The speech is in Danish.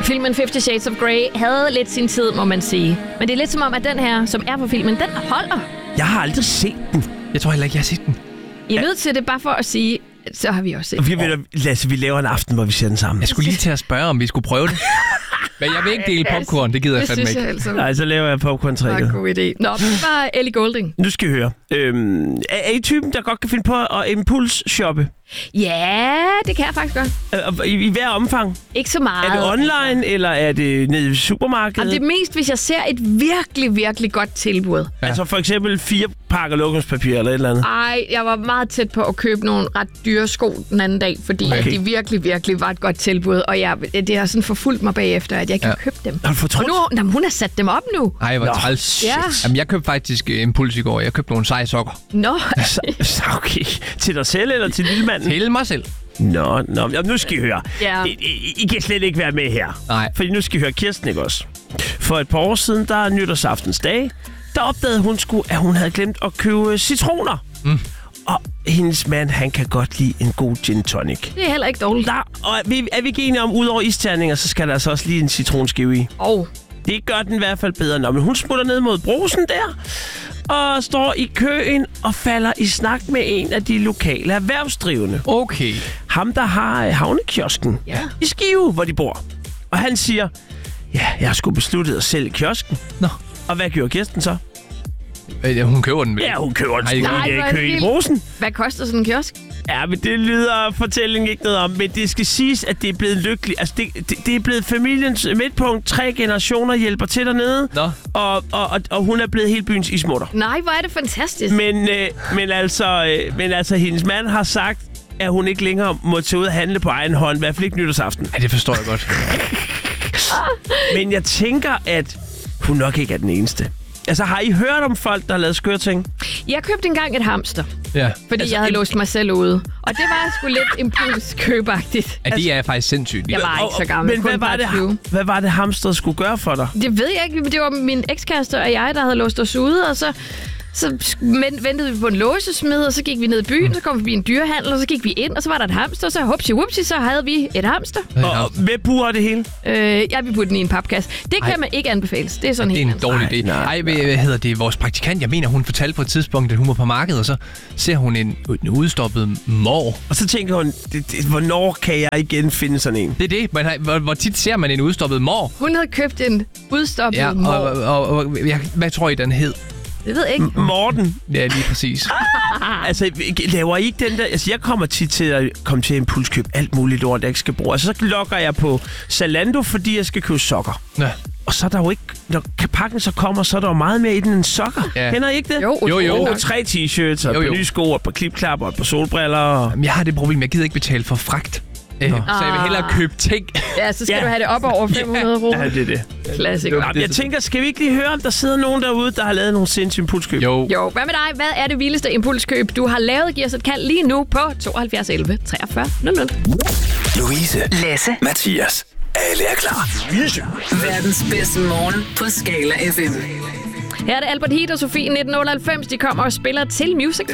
Filmen 50 Shades of Grey havde lidt sin tid, må man sige. Men det er lidt som om, at den her, som er på filmen, den holder. Jeg har aldrig set den. Jeg tror heller ikke, jeg har set den. I er nødt til det bare for at sige, så har vi også set den. Lasse, vi laver en aften, hvor vi ser den sammen. Jeg skulle lige til at spørge, om vi skulle prøve det. Men jeg vil ikke dele popcorn, det gider jeg fandme ikke. Altså. Nej, så laver jeg popcorn-trækket. Det var en god idé. Nå, det var Ellie Goulding. Nu skal I høre. Er I typen, der godt kan finde på at impulsshoppe? Ja, det kan jeg faktisk godt. I hver omfang? Ikke så meget. Er det online, eller er det nede i supermarkedet? Jamen, det er mest, hvis jeg ser et virkelig, virkelig godt tilbud. Ja. Altså for eksempel 4 pakker lokumspapir eller et eller andet? Ej, jeg var meget tæt på at købe nogle ret dyre sko den anden dag, fordi at de virkelig, virkelig var et godt tilbud. Og det har sådan forfulgt mig bagefter, at jeg ikke har købt dem. Har du fortrudt? Og nu, hun har sat dem op nu. Ej, hvor træls. Ja. Jamen, jeg købte faktisk impuls i går. Jeg købte nogle seje sokker. Nå. Okay. Til dig selv eller til lille manden? Til mig selv. Nå. Jamen, nu skal I høre. Ja. I kan slet ikke være med her. Nej. Fordi nu skal I høre Kirsten, ikke også? For et par år siden, der er nytårsaftens dag, der opdagede hun at hun havde glemt at købe citroner. Og hendes mand, han kan godt lide en god gin tonic. Det er heller ikke dårligt. Og er vi ikke enige om, udover isterninger, så skal der altså også lige en citronskive i? Det gør den i hvert fald bedre. Nå, men hun smutter ned mod Brugsen der, og står i køen og falder i snak med en af de lokale erhvervsdrivende. Okay. Ham, der har havnekiosken i Skive, hvor de bor. Og han siger, ja, jeg har sgu besluttet at sælge kiosken. Nå. Og hvad gjorde Kirsten så? Hun køber den vel? Ja, hun køber den. Nej, i køen i Brugsen. Hvad koster sådan en kiosk? Ja, men det lyder fortællingen ikke noget om. Men det skal siges, at det er blevet lykkeligt. Altså, det er blevet familiens midtpunkt. 3 generationer hjælper til dernede. Nå. Og hun er blevet helt byens ismutter. Nej, hvor er det fantastisk. Men altså, hendes mand har sagt, at hun ikke længere må tage ud og handle på egen hånd. I hvert fald ikke nytårsaften. Ja, det forstår jeg godt. Men jeg tænker, at hun nok ikke er den eneste. Altså, har I hørt om folk, der har lavet skøre ting? Jeg købte engang et hamster. Ja. Fordi jeg havde låst mig selv ude. Og det var sgu lidt impulskøbagtigt. Ja, det er faktisk sindssygt. Jeg var ikke så gammel. Men hvad var det hamsteret skulle gøre for dig? Det ved jeg ikke. Det var min ekskæreste og jeg, der havde låst os ude, og så ventede vi på en låsesmed, og så gik vi ned i byen, så kom vi forbi en dyrehandel, og så gik vi ind, og så var der et hamster, og så hupsi, så havde vi et hamster. Og med bur det hele? Jeg vil putte den i en papkasse. Det kan man ikke anbefales. Det er sådan helt. Det er en dårlig idé. Nej, hvad hedder det? Vores praktikant, jeg mener, hun fortalte på et tidspunkt, at hun var på markedet, og så ser hun en udstoppet mår. Og så tænker hun, hvornår kan jeg igen finde sådan en? Det er det. Hvor tit ser man en udstoppet mår? Hun havde købt en udstoppet mår. Og hvad tror I, den hed? Det ved jeg ikke. Morten. Ja, lige præcis. Altså, laver I ikke den der... Altså, jeg kommer tit til at komme til at impulskøbe alt muligt lort, jeg ikke skal bruge. Altså, så logger jeg på Zalando, fordi jeg skal købe sokker. Ja. Og så er der jo ikke... Når pakken så kommer, så er der jo meget mere i den end sokker. Ja. Kender I ikke det? Jo. 3 t-shirts, og et par nye sko, og et par klipklapper, og et par solbriller. Jamen, jeg har det problem, jeg gider ikke betale for fragt. Så jeg vil hellere købe ting. Ja, så skal du have det op over 500 €. Ja, det er det. Klassiker. Jeg tænker, skal vi ikke lige høre, om der sidder nogen derude, der har lavet nogle sindssyge impulskøb? Jo. Hvad med dig? Hvad er det vildeste impulskøb, du har lavet? Giv os et kald lige nu på 72 11 43 00. Louise, Lasse, Mathias, alle er klar. verdens bedste morgen på Skala FM. Her er det Albert Heat og Sofie 1998. De kommer og spiller til Music